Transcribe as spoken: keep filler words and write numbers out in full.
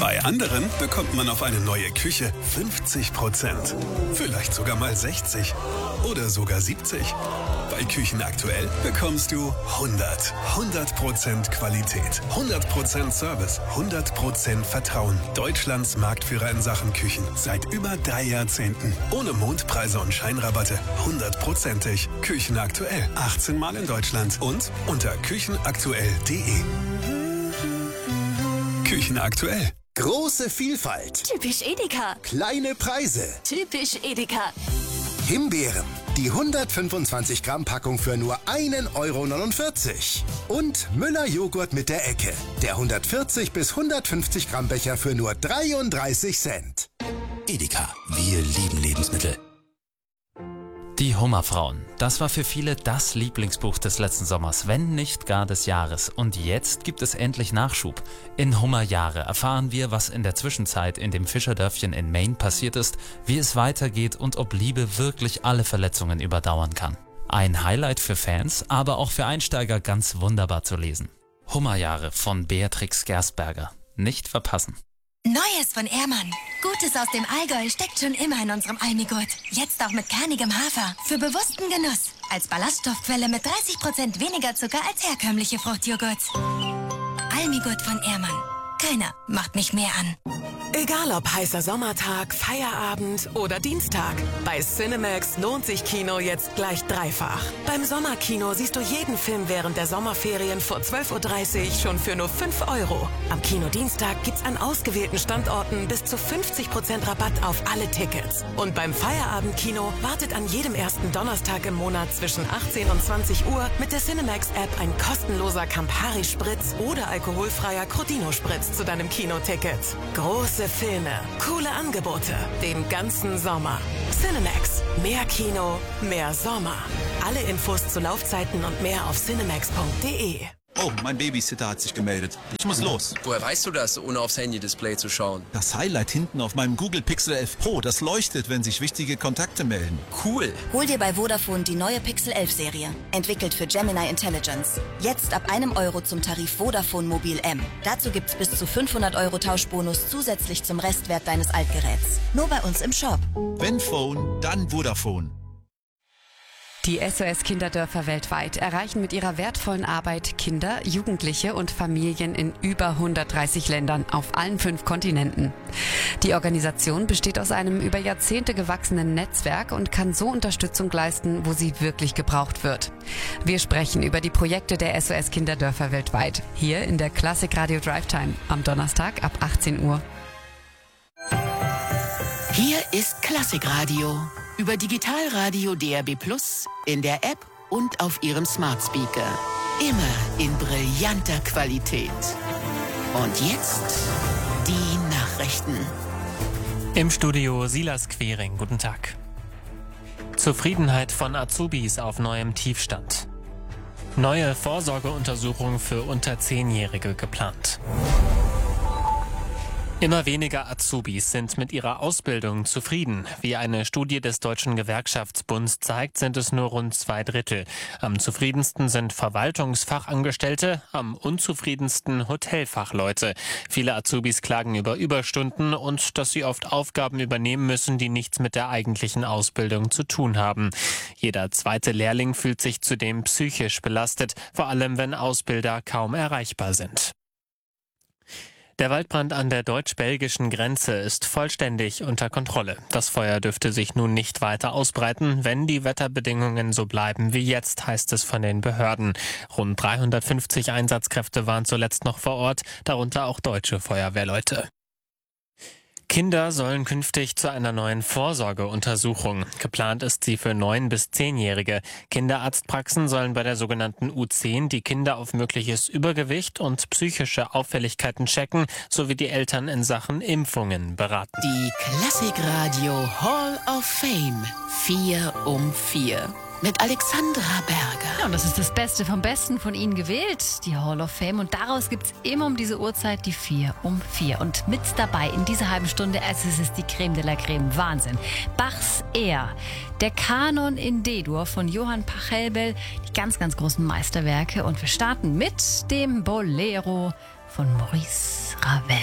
Bei anderen bekommt man auf eine neue Küche fünfzig Prozent. Vielleicht sogar mal sechzig oder sogar siebzig. Bei Küchen aktuell bekommst du hundert. hundert Prozent Qualität, hundert Prozent Service, hundert Prozent Vertrauen. Deutschlands Marktführer in Sachen Küchen. Seit über drei Jahrzehnten. Ohne Mondpreise und Scheinrabatte. hundertprozentig. Küchen aktuell. achtzehn Mal in Deutschland und unter küchenaktuell punkt de. Küchen aktuell. Große Vielfalt. Typisch Edeka. Kleine Preise. Typisch Edeka. Himbeeren. Die hundertfünfundzwanzig Gramm Packung für nur einen Euro neunundvierzig. Und Müller Joghurt mit der Ecke. Der hundertvierzig bis hundertfünfzig Gramm Becher für nur dreiunddreißig Cent. Edeka. Wir lieben Lebensmittel. Die Hummerfrauen. Das war für viele das Lieblingsbuch des letzten Sommers, wenn nicht gar des Jahres. Und jetzt gibt es endlich Nachschub. In Hummerjahre erfahren wir, was in der Zwischenzeit in dem Fischerdörfchen in Maine passiert ist, wie es weitergeht und ob Liebe wirklich alle Verletzungen überdauern kann. Ein Highlight für Fans, aber auch für Einsteiger ganz wunderbar zu lesen. Hummerjahre von Beatrix Gersberger. Nicht verpassen. Neues von Ehrmann. Gutes aus dem Allgäu steckt schon immer in unserem Almigurt. Jetzt auch mit kernigem Hafer. Für bewussten Genuss. Als Ballaststoffquelle mit dreißig Prozent weniger Zucker als herkömmliche Fruchtjoghurts. Almigurt von Ehrmann. Keiner macht mich mehr an. Egal ob heißer Sommertag, Feierabend oder Dienstag. Bei Cinemax lohnt sich Kino jetzt gleich dreifach. Beim Sommerkino siehst du jeden Film während der Sommerferien vor zwölf Uhr dreißig schon für nur fünf Euro. Am Kinodienstag gibt's an ausgewählten Standorten bis zu fünfzig Prozent Rabatt auf alle Tickets. Und beim Feierabendkino wartet an jedem ersten Donnerstag im Monat zwischen achtzehn und zwanzig Uhr mit der Cinemax-App ein kostenloser Campari-Spritz oder alkoholfreier Crodino-Spritz zu deinem Kinoticket. Große Filme, coole Angebote, den ganzen Sommer. Cinemax. Mehr Kino, mehr Sommer. Alle Infos zu Laufzeiten und mehr auf cinemax punkt de. Oh, mein Babysitter hat sich gemeldet. Ich muss los. Woher weißt du das, ohne aufs Handy-Display zu schauen? Das Highlight hinten auf meinem Google Pixel elf Pro, das leuchtet, wenn sich wichtige Kontakte melden. Cool. Hol dir bei Vodafone die neue Pixel elf Serie. Entwickelt für Gemini Intelligence. Jetzt ab einem Euro zum Tarif Vodafone Mobil M. Dazu gibt's bis zu fünfhundert Euro Tauschbonus zusätzlich zum Restwert deines Altgeräts. Nur bei uns im Shop. Wenn Phone, dann Vodafone. Die S O S-Kinderdörfer weltweit erreichen mit ihrer wertvollen Arbeit Kinder, Jugendliche und Familien in über hundertdreißig Ländern auf allen fünf Kontinenten. Die Organisation besteht aus einem über Jahrzehnte gewachsenen Netzwerk und kann so Unterstützung leisten, wo sie wirklich gebraucht wird. Wir sprechen über die Projekte der S O S-Kinderdörfer weltweit, hier in der Klassik Radio Drive Time am Donnerstag ab achtzehn Uhr. Hier ist Klassikradio über Digitalradio D A B plus, in der App und auf Ihrem Smart Speaker. Immer in brillanter Qualität. Und jetzt die Nachrichten. Im Studio Silas Quering, guten Tag. Zufriedenheit von Azubis auf neuem Tiefstand. Neue Vorsorgeuntersuchung für unter zehnjährige geplant. Immer weniger Azubis sind mit ihrer Ausbildung zufrieden. Wie eine Studie des Deutschen Gewerkschaftsbunds zeigt, sind es nur rund zwei Drittel. Am zufriedensten sind Verwaltungsfachangestellte, am unzufriedensten Hotelfachleute. Viele Azubis klagen über Überstunden und dass sie oft Aufgaben übernehmen müssen, die nichts mit der eigentlichen Ausbildung zu tun haben. Jeder zweite Lehrling fühlt sich zudem psychisch belastet, vor allem wenn Ausbilder kaum erreichbar sind. Der Waldbrand an der deutsch-belgischen Grenze ist vollständig unter Kontrolle. Das Feuer dürfte sich nun nicht weiter ausbreiten, wenn die Wetterbedingungen so bleiben wie jetzt, heißt es von den Behörden. Rund dreihundertfünfzig Einsatzkräfte waren zuletzt noch vor Ort, darunter auch deutsche Feuerwehrleute. Kinder sollen künftig zu einer neuen Vorsorgeuntersuchung. Geplant ist sie für neun- bis zehnjährige. Kinderarztpraxen sollen bei der sogenannten U zehn die Kinder auf mögliches Übergewicht und psychische Auffälligkeiten checken, sowie die Eltern in Sachen Impfungen beraten. Die Klassikradio Hall of Fame. Vier um vier. Mit Alexandra Berger. Ja, und das ist das Beste vom Besten von Ihnen gewählt, die Hall of Fame. Und daraus gibt es immer um diese Uhrzeit die vier um vier. Und mit dabei in dieser halben Stunde, es ist die Creme de la Creme. Wahnsinn. Bachs Ehr, der Kanon in D-Dur von Johann Pachelbel, die ganz, ganz großen Meisterwerke. Und wir starten mit dem Bolero von Maurice Ravel.